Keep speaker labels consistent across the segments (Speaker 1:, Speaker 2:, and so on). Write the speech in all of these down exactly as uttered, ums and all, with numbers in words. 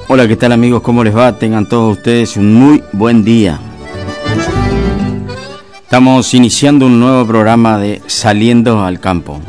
Speaker 1: Hola, ¿qué tal amigos? ¿Cómo les va? Tengan todos ustedes un muy buen día. Estamos iniciando un nuevo programa de Saliendo al Campo.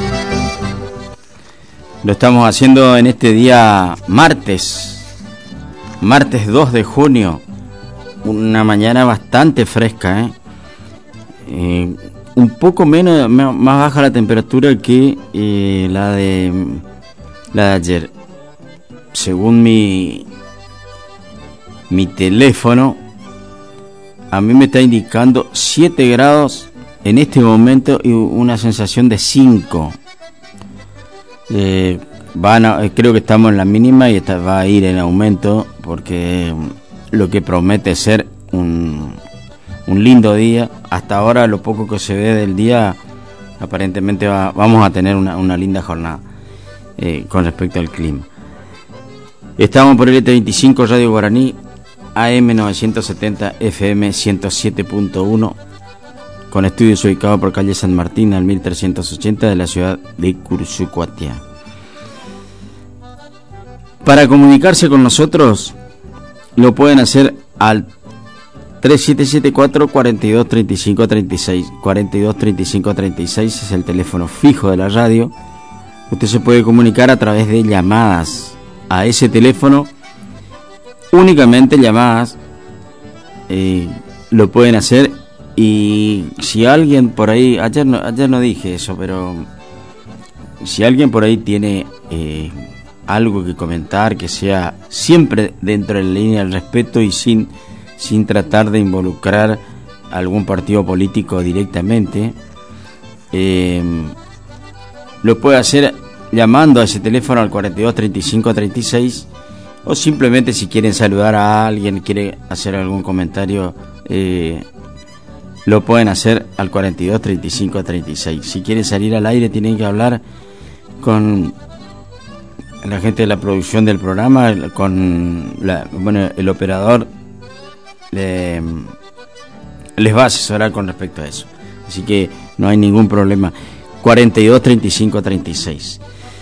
Speaker 1: Lo estamos haciendo en este día martes, martes dos de junio, una mañana bastante fresca, ¿eh? Eh, un poco menos, más baja la temperatura que eh, la de la de ayer. Según mi mi teléfono, a mí me está indicando siete grados en este momento y una sensación de cinco. Eh, van a, creo que estamos en la mínima y esta va a ir en aumento porque lo que promete ser un, un lindo día. Hasta ahora, lo poco que se ve del día, aparentemente va, vamos a tener una, una linda jornada eh, con respecto al clima. Estamos por el E T veinticinco Radio Guaraní, A M novecientos setenta, F M ciento siete punto uno, con estudios ubicados por calle San Martín al mil trescientos ochenta de la ciudad de Cursucuatía. Para comunicarse con nosotros lo pueden hacer al tres siete siete cuatro, cuatro dos, tres cinco, tres seis. cuatro dos, tres cinco, tres seis es el teléfono fijo de la radio. Usted se puede comunicar a través de llamadas a ese teléfono, únicamente llamadas, eh, lo pueden hacer. Y si alguien por ahí, ayer no, ayer no dije eso, pero si alguien por ahí tiene eh, algo que comentar, que sea siempre dentro de la línea del respeto y sin, sin tratar de involucrar a algún partido político directamente, eh, lo puede hacer llamando a ese teléfono al cuatro dos, tres cinco, tres seis, o simplemente si quieren saludar a alguien, quiere hacer algún comentario, eh, lo pueden hacer al cuatro dos, tres cinco, tres seis. Si quieren salir al aire, tienen que hablar con la gente de la producción del programa, con la, bueno, el operador le, les va a asesorar con respecto a eso. Así que no hay ningún problema. cuatro dos, tres cinco, tres seis.